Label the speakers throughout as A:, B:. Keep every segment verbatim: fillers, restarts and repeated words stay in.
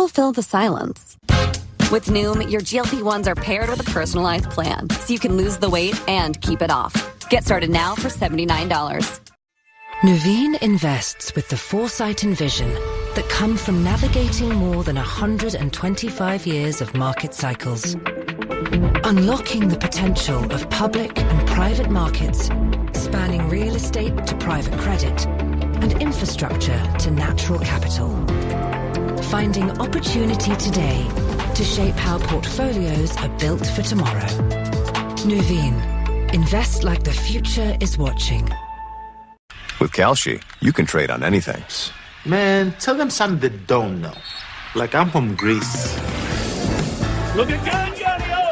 A: will fill the silence. With Noom, your G L P ones are paired with a personalized plan, so you can lose the weight and keep it off. Get started now for seventy-nine dollars.
B: Nuveen invests with the foresight and vision that come from navigating more than one hundred twenty-five years of market cycles. Unlocking the potential of public and private markets, spanning real estate to private credit and infrastructure to natural capital. Finding opportunity today to shape how portfolios are built for tomorrow. Nuveen. Invest like the future is watching.
C: With Kalshi, you can trade on anything.
D: Man, tell them something they don't know. Like I'm from Greece.
E: Look at God, Johnny-O!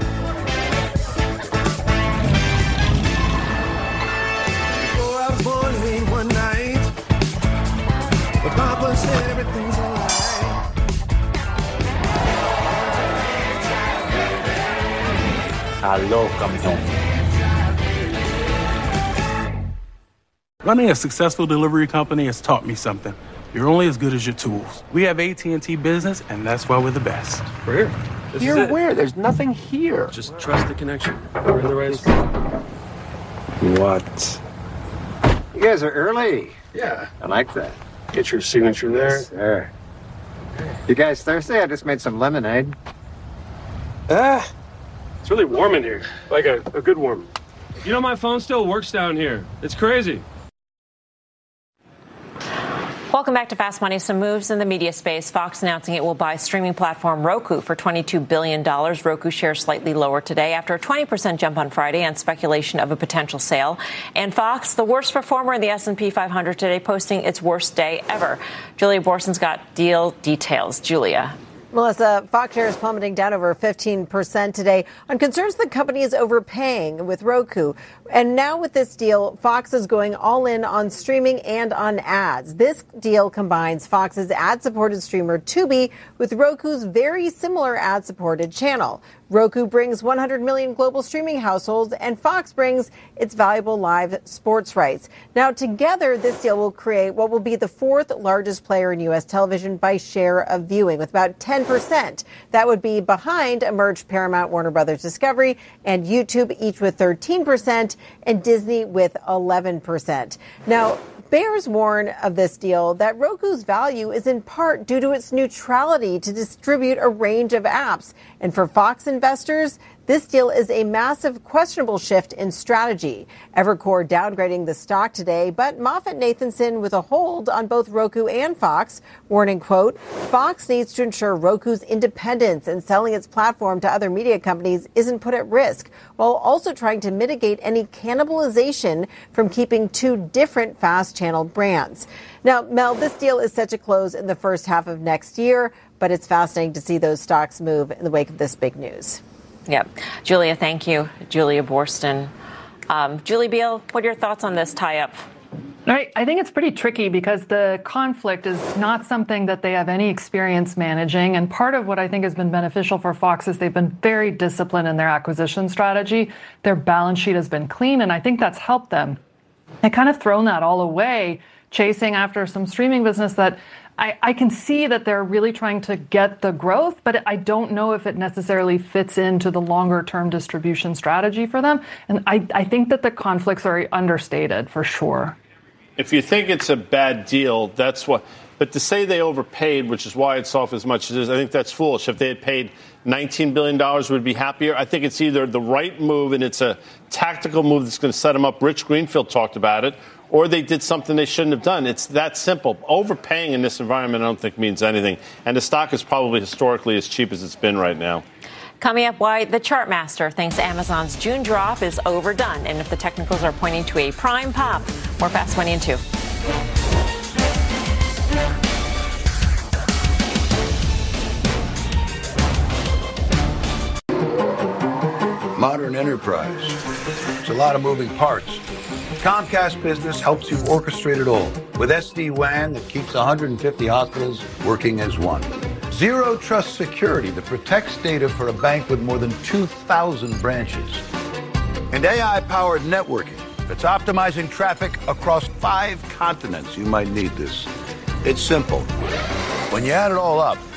F: Before I was born late one night, but Papa said everything's all right.
D: Hello, campeón.
E: Running a successful delivery company has taught me something. You're only as good as your tools. We have A T and T Business, and that's why we're the best.
G: We're here. This
H: here where? There's nothing here.
G: Just trust the connection. We're in the right spot.
H: What? You guys are early.
G: Yeah.
H: I like that.
G: Get your signature there.
H: Yes, sir. You guys thirsty? I just made some lemonade.
G: Ah. It's really warm in here. Like a, a good warm. You know, my phone still works down here. It's crazy.
I: Welcome back to Fast Money. Some moves in the media space. Fox announcing it will buy streaming platform Roku for twenty-two billion dollars. Roku shares slightly lower today after a twenty percent jump on Friday on speculation of a potential sale. And Fox, the worst performer in the S and P five hundred today, posting its worst day ever. Julia Borson's got deal details. Julia.
J: Melissa, Fox shares plummeting down over fifteen percent today on concerns the company is overpaying with Roku. And now with this deal, Fox is going all in on streaming and on ads. This deal combines Fox's ad-supported streamer Tubi with Roku's very similar ad-supported channel. Roku brings one hundred million global streaming households, and Fox brings its valuable live sports rights. Now, together, this deal will create what will be the fourth largest player in U S television by share of viewing, with about ten percent. That would be behind emerged Paramount, Warner Brothers Discovery, and YouTube, each with thirteen percent, and Disney with eleven percent. Now, bears warn of this deal that Roku's value is in part due to its neutrality to distribute a range of apps. And for Fox investors, this deal is a massive questionable shift in strategy. Evercore downgrading the stock today, but MoffettNathanson with a hold on both Roku and Fox, warning, quote, Fox needs to ensure Roku's independence and selling its platform to other media companies isn't put at risk, while also trying to mitigate any cannibalization from keeping two different fast channel brands. Now, Mel, this deal is set to close in the first half of next year, but it's fascinating to see those stocks move in the wake of this big news.
I: Yep. Julia, thank you. Julia Boorstin. Um, Julie Beal, what are your thoughts on this tie-up?
K: Right. I think it's pretty tricky because the conflict is not something that they have any experience managing. And part of what I think has been beneficial for Fox is they've been very disciplined in their acquisition strategy. Their balance sheet has been clean, and I think that's helped them. They've kind of thrown that all away, chasing after some streaming business that I, I can see that they're really trying to get the growth, but I don't know if it necessarily fits into the longer term distribution strategy for them. And I, I think that the conflicts are understated for sure.
L: If you think it's a bad deal, that's what. But to say they overpaid, which is why it's off as much as it is, I think that's foolish. If they had paid nineteen billion dollars, we'd be happier. I think it's either the right move and it's a tactical move that's going to set them up. Rich Greenfield talked about it. Or they did something they shouldn't have done. It's that simple. Overpaying in this environment, I don't think means anything. And the stock is probably historically as cheap as it's been right now.
I: Coming up, why the Chartmaster thinks Amazon's June drop is overdone, and if the technicals are pointing to a prime pop. More Fast Money in two.
M: Modern enterprise. It's a lot of moving parts. Comcast Business helps you orchestrate it all with S D WAN that keeps one hundred fifty hospitals working as one. Zero Trust Security that protects data for a bank with more than two thousand branches. And A I-powered networking that's optimizing traffic across five continents. You might need this. It's simple. When you add it all up,